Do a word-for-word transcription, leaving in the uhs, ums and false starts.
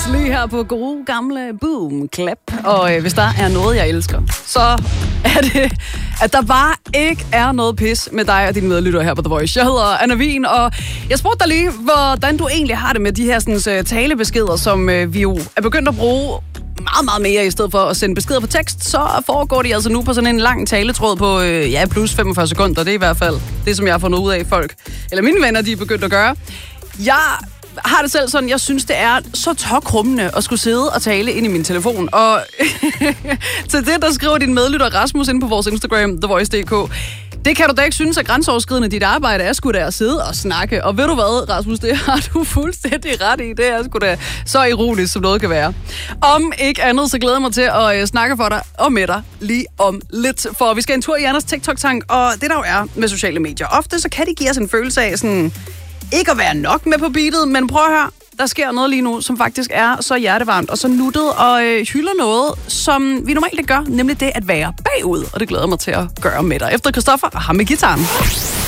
lige her på gode gamle Boom Clap. Og øh, hvis der er noget, jeg elsker, så er det, at der bare ikke er noget pis med dig og dine medlytter her på The Voice. Jeg hedder Anna Wien, og jeg spurgte dig lige, hvordan du egentlig har det med de her sådan, talebeskeder, som øh, vi jo er begyndt at bruge meget, meget mere i stedet for at sende beskeder på tekst. Så foregår de altså nu på sådan en lang taletråd på øh, ja, plus femogfyrre sekunder. Det er i hvert fald det, som jeg har fundet ud af folk, eller mine venner, de er begyndt at gøre. Jeg har det selv sådan, jeg synes, det er så tåkrummende at skulle sidde og tale ind i min telefon. Og til det, der skriver din medlytter Rasmus ind på vores Instagram, The Voice punktum d k. Det kan du da ikke synes er grænseoverskridende. Dit arbejde er sgu da at sidde og snakke. Og ved du hvad, Rasmus, det har du fuldstændig ret i. Det er sgu da så ironisk, som noget kan være. Om ikke andet, så glæder jeg mig til at øh, snakke for dig og med dig lige om lidt. For vi skal en tur i Anders TikTok-tank, og det der jo er med sociale medier. Ofte så kan det give os en følelse af sådan ikke at være nok med på beatet, men prøv at høre, der sker noget lige nu, som faktisk er så hjertevarmt og så nuttet og øh, hylder noget, som vi normalt ikke gør, nemlig det at være bagud. Og det glæder mig til at gøre med dig. Efter Christoffer og ham med gitaren.